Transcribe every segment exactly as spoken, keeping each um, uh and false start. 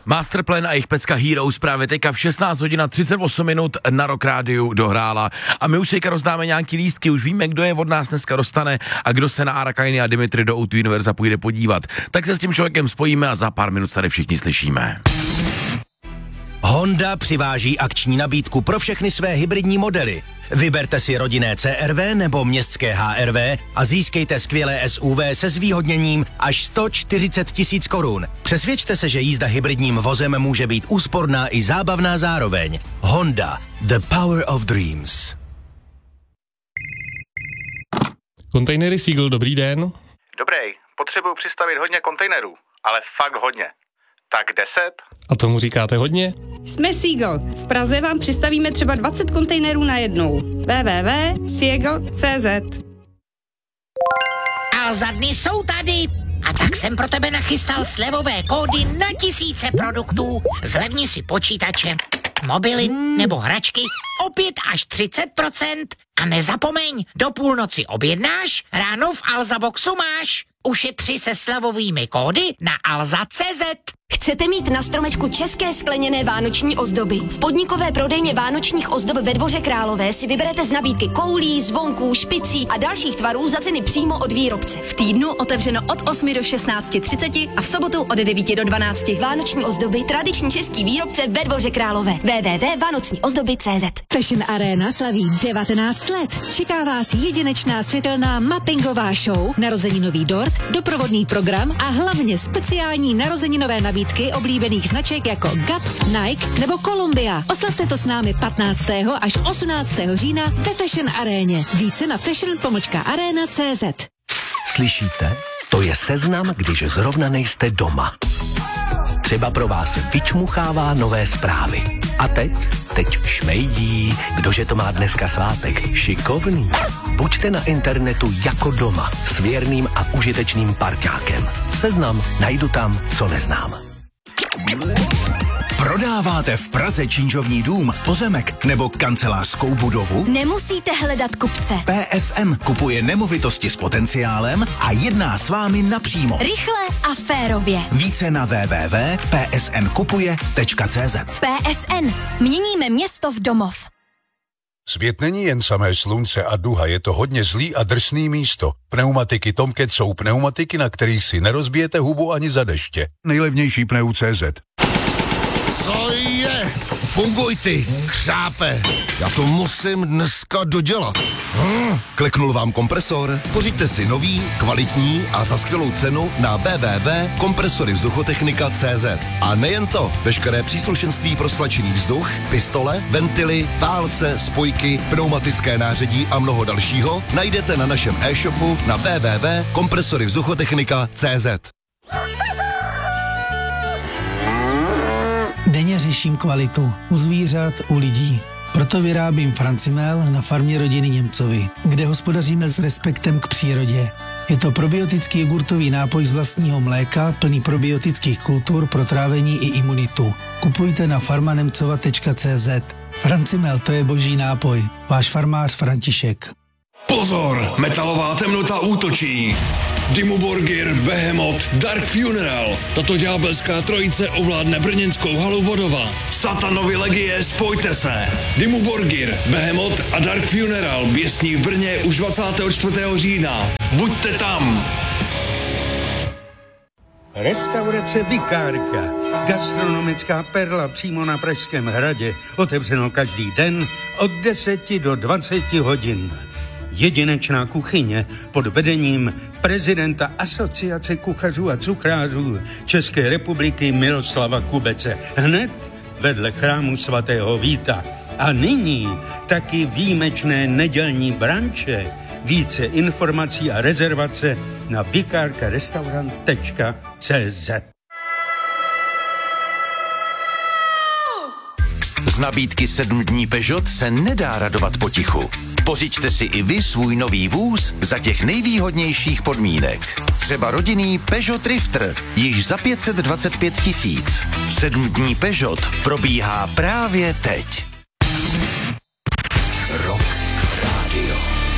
Masterplan a jejich pecka Heroes právě teďka v šestnáct hodin a třicet osm minut na Rock Rádiu dohrála. A my už teďka rozdáme nějaký lístky, už víme, kdo je od nás dneska dostane a kdo se na Arakainy a Dimitri do O dva Univerza půjde podívat. Tak se s tím člověkem spojíme a za pár minut tady všichni slyšíme. Honda přiváží akční nabídku pro všechny své hybridní modely. Vyberte si rodinné C R V nebo městské H R V a získejte skvělé S U V se zvýhodněním až sto čtyřicet tisíc korun. Přesvědčte se, že jízda hybridním vozem může být úsporná i zábavná zároveň. Honda, the power of dreams. Kontejnery Seagull, dobrý den. Dobrý, potřebuju přistavit hodně kontejnerů, ale fakt hodně. Tak deset? A tomu říkáte hodně? Jsme Seagull. V Praze vám přistavíme třeba dvacet kontejnerů na jednou. w w w tečka seagull tečka c z A za dny jsou tady. A tak jsem pro tebe nachystal slevové kódy na tisíce produktů. Zlevni si počítače, mobily nebo hračky o pět až třicet procent. A nezapomeň, do půlnoci objednáš, ráno v Alzaboxu máš. Ušetři se slevovými kódy na alza tečka c z. Chcete mít na stromečku české skleněné vánoční ozdoby? V podnikové prodejně vánočních ozdob ve Dvoře Králové si vyberete z nabídky koulí, zvonků, špicí a dalších tvarů za ceny přímo od výrobce. V týdnu otevřeno od osmi do šestnácti třiceti a v sobotu od devíti do dvanácti. Vánoční ozdoby, tradiční český výrobce ve Dvoře Králové. w w w tečka vánocní ozdoby tečka c z. Fashion Arena slaví devatenáct let. Čeká vás jedinečná světelná mappingová show, narozeninový dort, doprovodný program a hlavně speciální narozeninové nabídky oblíbených značek jako Gap, Nike nebo Columbia. Oslavte to s námi patnáctého až osmnáctého října ve Fashion Aréně. Více na fashion pomlčka arena tečka c z. Slyšíte? To je seznam, když zrovna nejste doma. Třeba pro vás vyčmuchává nové zprávy. A teď? Teď šmejdí. Kdože to má dneska svátek? Šikovný. Buďte na internetu jako doma s věrným a užitečným parťákem. Seznam najdu tam, co neznám. Prodáváte v Praze činžovní dům, pozemek nebo kancelářskou budovu? Nemusíte hledat kupce. P S N kupuje nemovitosti s potenciálem a jedná s vámi napřímo. Rychle a férově. Více na w w w tečka p s n kupuje tečka c z. P S N. Měníme město v domov. Svět není jen samé slunce a duha, je to hodně zlý a drsný místo. Pneumatiky Tomcat jsou pneumatiky, na kterých si nerozbijete hubu ani za deště. Nejlevnější pneu tečka c z. Co je? Funguj ty, křápe. Já to musím dneska dodělat. Hm, kliknul vám kompresor? Pořiďte si nový, kvalitní a za skvělou cenu na w w w tečka kompresory vzduchotechnika tečka c z. A nejen to, veškeré příslušenství pro stlačený vzduch, pistole, ventily, válce, spojky, pneumatické nářadí a mnoho dalšího najdete na našem e-shopu na w w w tečka kompresory vzduchotechnika tečka c z. Denně řeším kvalitu u zvířat, u lidí. Proto vyrábím Francimel na farmě rodiny Němcovi, kde hospodaříme s respektem k přírodě. Je to probiotický jogurtový nápoj z vlastního mléka, plný probiotických kultur pro trávení i imunitu. Kupujte na farmanemcova tečka c z. Francimel, to je boží nápoj. Váš farmář František. Pozor, metalová temnota útočí. Dimmu Borgir, Behemoth, Dark Funeral. Tato ďábelská trojice ovládne brněnskou halu Vodova. Satanovi legie, spojte se. Dimmu Borgir, Behemoth a Dark Funeral běsní v Brně už dvacátého čtvrtého října. Buďte tam. Restaurace Vikárka, gastronomická perla přímo na Pražském hradě, otevřeno každý den od deseti do dvaceti hodin. Jedinečná kuchyně pod vedením prezidenta Asociace kuchařů a cuchrářů České republiky Miroslava Kubece, hned vedle chrámu svatého Víta. A nyní taky výjimečné nedělní branče. Více informací a rezervace na vikárkarestaurant tečka c z. Z nabídky sedm dní Peugeot se nedá radovat potichu. Pořiďte si i vy svůj nový vůz za těch nejvýhodnějších podmínek. Třeba rodinný Peugeot Drifter, již za pět set dvacet pět tisíc. Sedm dní Peugeot probíhá právě teď. Rock Radio.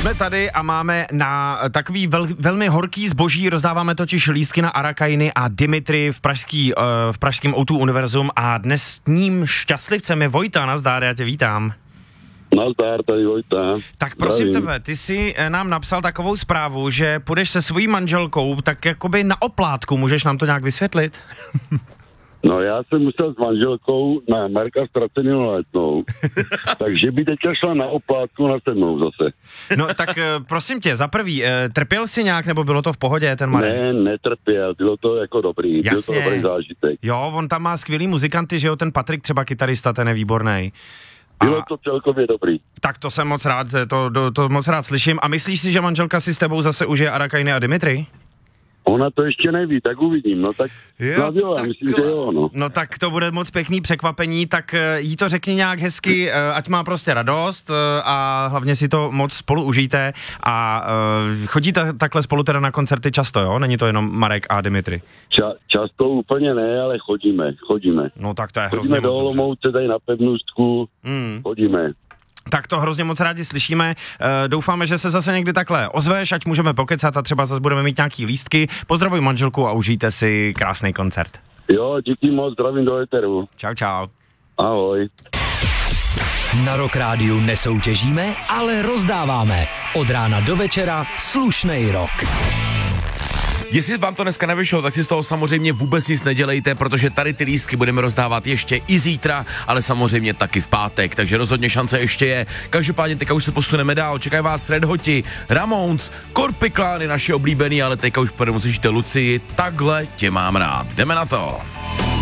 Jsme tady a máme na takový vel, velmi horký zboží, rozdáváme totiž lístky na Arakainy a Dimitri v, pražský, uh, v pražském ó dva Univerzum a dnes s ním šťastlivcem je Vojta. Nazdár, já tě vítám. Nazdár, tady Vojta. Tak prosím Zdravím. tebe, ty jsi nám napsal takovou zprávu, že půjdeš se svojí manželkou, tak jakoby na oplátku, můžeš nám to nějak vysvětlit? No já jsem musel s manželkou na Marka Ztraceného letnou, takže by teďka šla na oplátku na se mnou zase. No tak prosím tě, za prvý, trpěl jsi nějak, nebo bylo to v pohodě, ten Marek? Ne, netrpěl, bylo to jako dobrý, Jasně. byl to dobrý zážitek. Jo, on tam má skvělý muzikanty, že jo, ten Patrik třeba kytarista, ten je výborný. Bylo to celkově dobrý. Tak to jsem moc rád, to, to, to moc rád slyším. A myslíš si, že manželka si s tebou zase užije Arakainy a Dimitri? Ona to ještě neví, tak uvidím, no tak jo, jo já myslím, že jo, no. No tak to bude moc pěkný překvapení, tak jí to řekni nějak hezky, ať má prostě radost a hlavně si to moc spolu užijte a chodíte takhle spolu teda na koncerty často, jo? Není to jenom Marek a Dimitri? Ča, často úplně ne, ale chodíme, chodíme. No tak to je chodíme hrozně do Olomouce, tady na pevnostku, mm. chodíme. Tak to hrozně moc rádi slyšíme. E, doufáme, že se zase někdy takhle ozveš, ať můžeme pokecat a třeba zase budeme mít nějaký lístky. Pozdravuj manželku a užijte si krásný koncert. Jo, díky moc, zdravím do éteru. Čau, čau. Ahoj. Na Rock Rádiu nesoutěžíme, ale rozdáváme. Od rána do večera slušnej rock. Jestli vám to dneska nevyšlo, tak si z toho samozřejmě vůbec nic nedělejte, protože tady ty lístky budeme rozdávat ještě i zítra, ale samozřejmě taky v pátek, takže rozhodně šance ještě je. Každopádně teďka už se posuneme dál, čekají vás Red Hoti, Ramones, Korpiklány, naši oblíbený, ale teďka už půjdeme uslyšíte Lucii, Takhle tě mám rád. Jdeme na to.